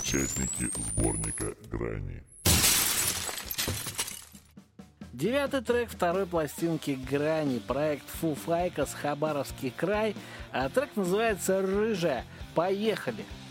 участники сборника «Грани». 9-й трек второй пластинки «Грани», проект Foo Fighters, Хабаровский край. А трек называется «Рыжая». Поехали!